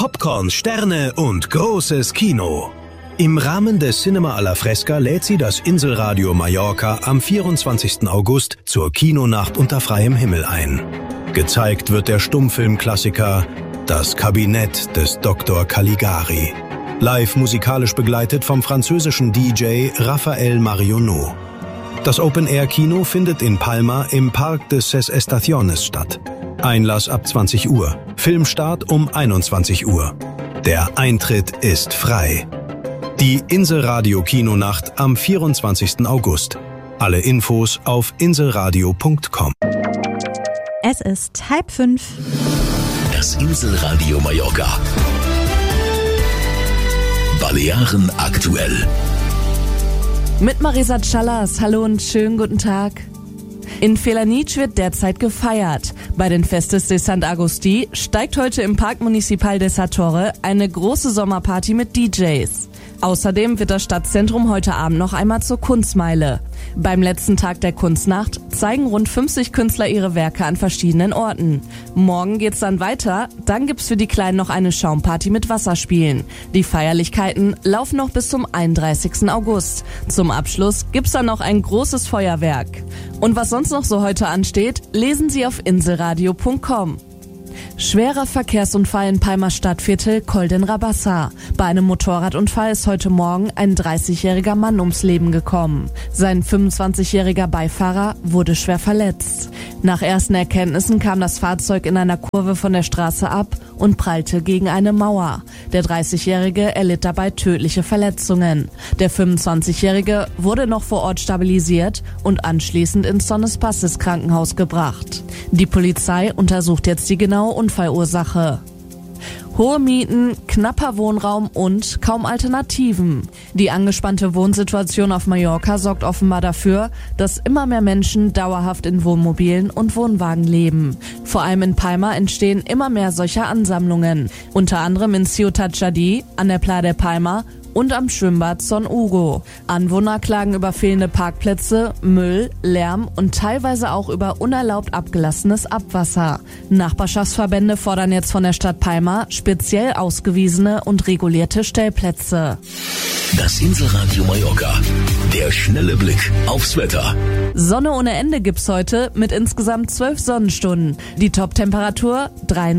Popcorn, Sterne und großes Kino. Im Rahmen des Cinema alla Fresca lädt sie das Inselradio Mallorca am 24. August zur Kinonacht unter freiem Himmel ein. Gezeigt wird der Stummfilmklassiker Das Kabinett des Dr. Caligari. Live musikalisch begleitet vom französischen DJ Raphael Marionneau. Das Open-Air-Kino findet in Palma im Parque de Ses Estaciones statt. Einlass ab 20 Uhr. Filmstart um 21 Uhr. Der Eintritt ist frei. Die Inselradio-Kinonacht am 24. August. Alle Infos auf inselradio.com. Es ist 4:30. Das Inselradio Mallorca. Balearen aktuell. Mit Marisa Callas, hallo und schönen guten Tag. In Felanitx wird derzeit gefeiert. Bei den Festes de Sant Agustí steigt heute im Parc Municipal de Sa Torre eine große Sommerparty mit DJs. Außerdem wird das Stadtzentrum heute Abend noch einmal zur Kunstmeile. Beim letzten Tag der Kunstnacht zeigen rund 50 Künstler ihre Werke an verschiedenen Orten. Morgen geht's dann weiter, dann gibt's für die Kleinen noch eine Schaumparty mit Wasserspielen. Die Feierlichkeiten laufen noch bis zum 31. August. Zum Abschluss gibt's dann noch ein großes Feuerwerk. Und was sonst noch so heute ansteht, lesen Sie auf inselradio.com. Schwerer Verkehrsunfall in Palmas Stadtviertel Col den Rabassa. Bei einem Motorradunfall ist heute Morgen ein 30-jähriger Mann ums Leben gekommen. Sein 25-jähriger Beifahrer wurde schwer verletzt. Nach ersten Erkenntnissen kam das Fahrzeug in einer Kurve von der Straße ab und prallte gegen eine Mauer. Der 30-jährige erlitt dabei tödliche Verletzungen. Der 25-jährige wurde noch vor Ort stabilisiert und anschließend ins Son Espaces Krankenhaus gebracht. Die Polizei untersucht jetzt die genaue Unfallursache. Hohe Mieten, knapper Wohnraum und kaum Alternativen. Die angespannte Wohnsituation auf Mallorca sorgt offenbar dafür, dass immer mehr Menschen dauerhaft in Wohnmobilen und Wohnwagen leben. Vor allem in Palma entstehen immer mehr solcher Ansammlungen. Unter anderem in Ciutat Jadí, an der Playa de Palma und am Schwimmbad Son Hugo. Anwohner klagen über fehlende Parkplätze, Müll, Lärm und teilweise auch über unerlaubt abgelassenes Abwasser. Nachbarschaftsverbände fordern jetzt von der Stadt Palma speziell ausgewiesene und regulierte Stellplätze. Das Inselradio Mallorca. Der schnelle Blick aufs Wetter. Sonne ohne Ende gibt's heute mit insgesamt 12 Sonnenstunden. Die Top-Temperatur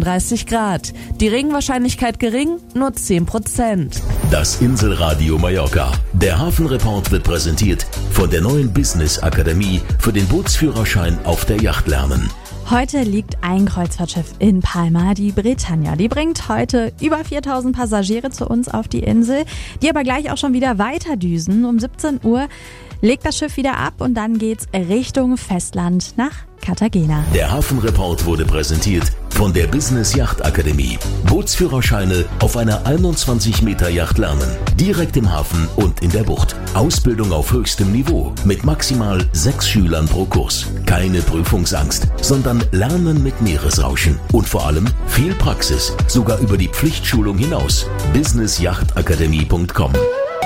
33 Grad. Die Regenwahrscheinlichkeit gering, nur 10%. Das Inselradio Mallorca. Der Hafenreport wird präsentiert von der neuen Business Akademie für den Bootsführerschein auf der Yacht lernen. Heute liegt ein Kreuzfahrtschiff in Palma, die Britannia. Die bringt heute über 4000 Passagiere zu uns auf die Insel, die aber gleich auch schon wieder weiterdüsen. Um 17 Uhr legt das Schiff wieder ab und dann geht's Richtung Festland nach Cartagena. Der Hafenreport wurde präsentiert von der Business Yacht Akademie. Bootsführerscheine auf einer 21 Meter Yacht lernen. Direkt im Hafen und in der Bucht. Ausbildung auf höchstem Niveau mit maximal 6 Schülern pro Kurs. Keine Prüfungsangst, sondern Lernen mit Meeresrauschen. Und vor allem viel Praxis, sogar über die Pflichtschulung hinaus. businessjachtakademie.com.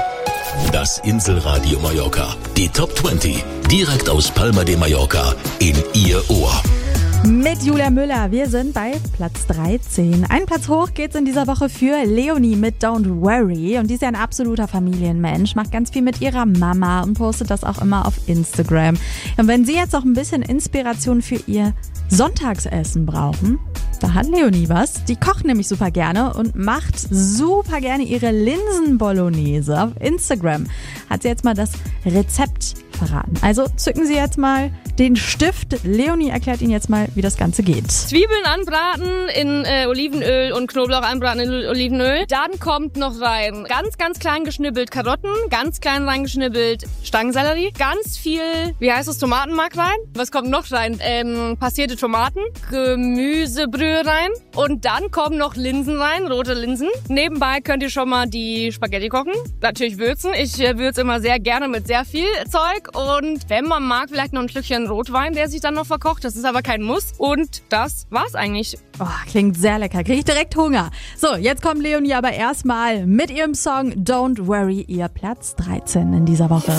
Das Inselradio Mallorca. Die Top 20. Direkt aus Palma de Mallorca in Ihr Ohr. Mit Julia Müller, wir sind bei Platz 13. Einen Platz hoch geht's in dieser Woche für Leonie mit Don't Worry. Und die ist ja ein absoluter Familienmensch, macht ganz viel mit ihrer Mama und postet das auch immer auf Instagram. Und wenn Sie jetzt noch ein bisschen Inspiration für Ihr Sonntagsessen brauchen, da hat Leonie was. Die kocht nämlich super gerne und macht super gerne ihre Linsen-Bolognese. Auf Instagram hat sie jetzt mal das Rezept verraten. Also zücken Sie jetzt mal den Stift. Leonie erklärt Ihnen jetzt mal, wie das Ganze geht. Zwiebeln anbraten in Olivenöl und Knoblauch anbraten in Olivenöl. Dann kommt noch rein ganz, ganz klein geschnibbelt Karotten, ganz klein reingeschnibbelt Stangensellerie, ganz viel, Tomatenmark rein. Was kommt noch rein? Passierte Tomaten, Gemüsebrühe rein und dann kommen noch Linsen rein, rote Linsen. Nebenbei könnt ihr schon mal die Spaghetti kochen. Natürlich würzen. Ich würze immer sehr gerne mit sehr viel Zeug und wenn man mag, vielleicht noch ein Stückchen Rotwein, der sich dann noch verkocht. Das ist aber kein Muss. Und das war's eigentlich. Oh, klingt sehr lecker. Kriege ich direkt Hunger. So, jetzt kommt Leonie aber erstmal mit ihrem Song Don't Worry, ihr Platz 13 in dieser Woche.